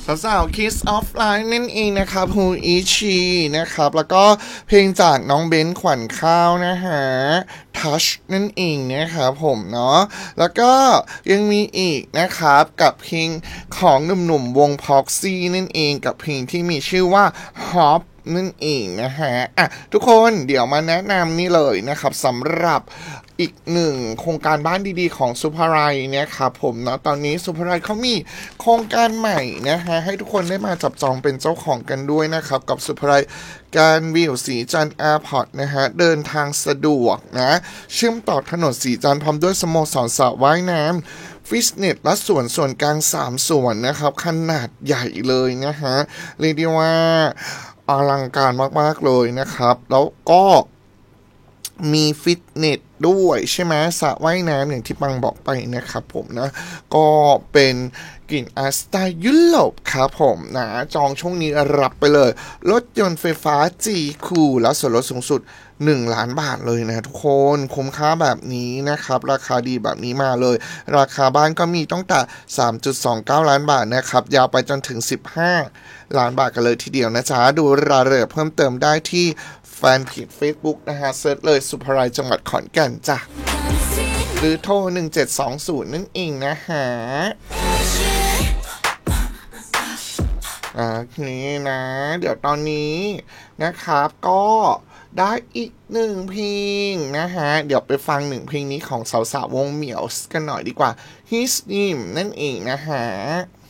สาวๆ Kiss Offline นั่นเองนะครับฮูอิชินะครับแล้วก็เพลงจากน้องเบนขวัญข้าวนะฮะ Touch นั่นเองนะครับผมเนาะแล้วก็ยังมีอีกนะครับกับเพลงของหนุ่มๆวง Proxy นั่นเองกับเพลงที่มีชื่อว่า Hop นั่นเองนะฮะทุกคนเดี๋ยวมาแนะนำนี่เลยนะครับสำหรับอีกหนึ่งโครงการบ้านดีๆของซูเปอร์ไรเนี่ยครับผมเนาะตอนนี้ซูเปอร์ไรเขามีโครงการใหม่นะฮะให้ทุกคนได้มาจับจองเป็นเจ้าของกันด้วยนะครับกับซูเปอร์ไรการวิวสีจันทร์แอร์พอร์ตนะฮะเดินทางสะดวกนะเชื่อมต่อถนนสีจันทร์พร้อมด้วยสโมสรสระว่ายน้ำฟิตเนสและส่วนกลาง3ส่วนนะครับขนาดใหญ่เลยนะฮะเรียกได้ว่าอลังการมากๆเลยนะครับแล้วก็มีฟิตเนสด้วยใช่ไหมสระว่ายน้ำอย่างที่ปังบอกไปนะครับผมนะก็เป็นกลิ่นอาร์สไตล์ยุโรปครับผมนะจองช่วงนี้รับไปเลยรถยนต์ไฟฟ้า G คูลและส่วนลดสูงสุด1 ล้านบาทเลยนะทุกคนคุ้มค่าแบบนี้นะครับราคาดีแบบนี้มาเลยราคาบ้านก็มีตั้งแต่ 3.29 ล้านบาทนะครับยาวไปจนถึง15 ล้านบาทกันเลยทีเดียวนะจ๊ะดูรายละเอียดเพิ่มเติมได้ที่แฟนเพจ Facebook นะฮะเซิร์ชเลยสุภไรจังหวัดขอนแก่นจ้ะหรือโทร1720นั่นเองนะฮะนี่นะเดี๋ยวตอนนี้นะครับก็ได้อีกหนึ่งเพลงนะฮะเดี๋ยวไปฟังหนึ่งเพลงนี้ของสาวๆวงเหมียวกันหน่อยดีกว่า His Name นั่นเองนะฮะ